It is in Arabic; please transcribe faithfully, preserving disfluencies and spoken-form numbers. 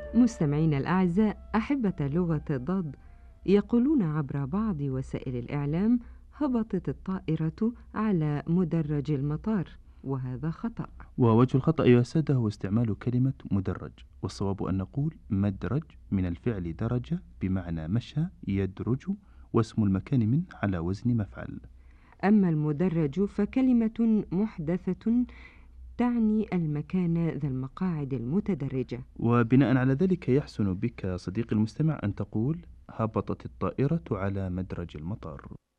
مستمعينا الأعزاء، أحبة لغة الضاد يقولون عبر بعض وسائل الإعلام: هبطت الطائرة على مدرج المطار، وهذا خطأ. ووجه الخطأ أيها السادة هو استعمال كلمة مدرج، والصواب أن نقول مدرج من الفعل درج بمعنى مشى يدرج، واسم المكان منه على وزن مفعل. أما المدرج فكلمة محدثة تعني المكان ذا المقاعد المتدرجة. وبناء على ذلك يحسن بك صديقي المستمع أن تقول هبطت الطائرة على مدرج المطار.